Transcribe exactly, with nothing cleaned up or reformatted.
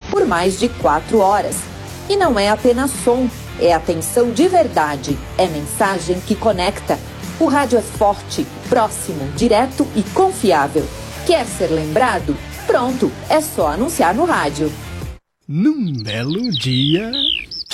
por mais de quatro horas. E não é apenas som, é atenção de verdade, é mensagem que conecta. O rádio é forte, próximo, direto e confiável. Quer ser lembrado? Pronto, é só anunciar no rádio. Num belo dia...